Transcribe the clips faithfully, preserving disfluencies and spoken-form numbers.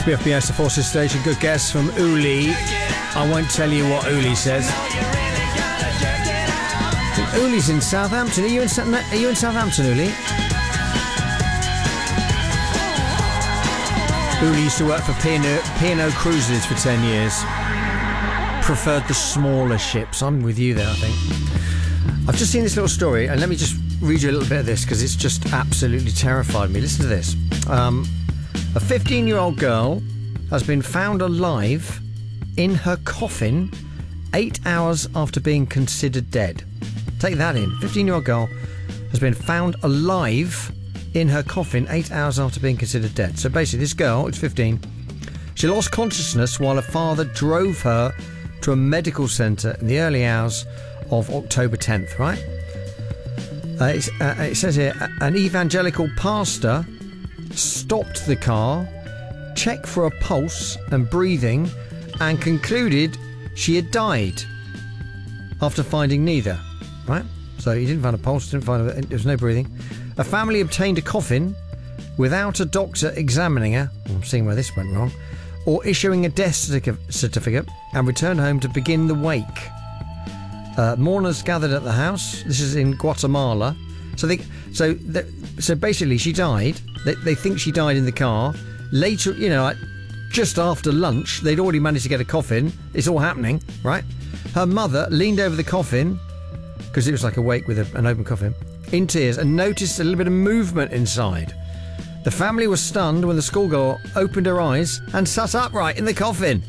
B F B S, the Forces Station. Good guess from Uli. I won't tell you what Uli says. Uli's in Southampton. Are you in, are you in Southampton, Uli? Uli used to work for P and O Cruises for ten years. Preferred the smaller ships. I'm with you there, I think. I've just seen this little story, and let me just read you a little bit of this because it's just absolutely terrified me. Listen to this. Um, a fifteen-year-old girl has been found alive in her coffin eight hours after being considered dead. Take that in. fifteen-year-old girl has been found alive in her coffin eight hours after being considered dead. So basically, this girl, it's fifteen, she lost consciousness while her father drove her to a medical centre in the early hours of October tenth, right? Uh, it's, uh, it says here, an evangelical pastor stopped the car, checked for a pulse and breathing, and concluded she had died after finding neither, right? So he didn't find a pulse, didn't find a, there was no breathing. A family obtained a coffin without a doctor examining her, I'm seeing where this went wrong, or issuing a death certificate, and returned home to begin the wake. Uh, mourners gathered at the house. This is in Guatemala. So they, so they, so basically, she died. They, they think she died in the car. Later, you know, just after lunch, they'd already managed to get a coffin. It's all happening, right? Her mother leaned over the coffin because it was like a wake with a, an open coffin, in tears, and noticed a little bit of movement inside. The family was stunned when the schoolgirl opened her eyes and sat upright in the coffin.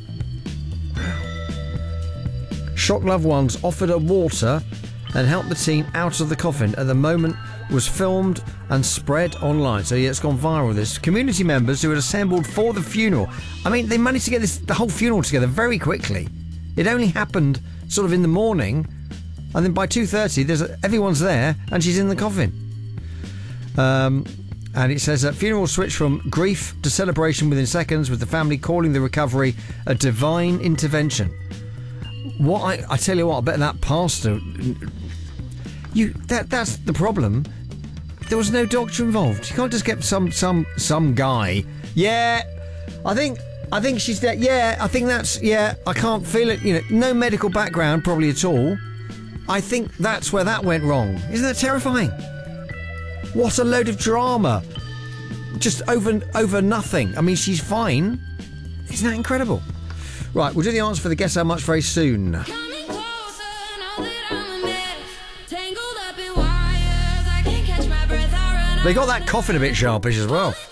Shocked loved ones offered her water and helped the teen out of the coffin. At the moment, was filmed and spread online. So yeah, it's gone viral. This community members who had assembled for the funeral. I mean, they managed to get this the whole funeral together very quickly. It only happened sort of in the morning, and then by two thirty, there's a, everyone's there, and she's in the coffin. Um, and it says that funeral switched from grief to celebration within seconds, with the family calling the recovery a divine intervention. What I, I tell you what, I bet that pastor, you that that's the problem. There was no doctor involved. You can't just get some some some guy. Yeah, I think I think she's dead. Yeah, I think that's yeah. I can't feel it. You know, no medical background probably at all. I think that's where that went wrong. Isn't that terrifying? What a load of drama. Just over over nothing. I mean, she's fine. Isn't that incredible? Right, we'll do the answer for the Guess How Much very soon. They got that coffin a bit sharpish as well.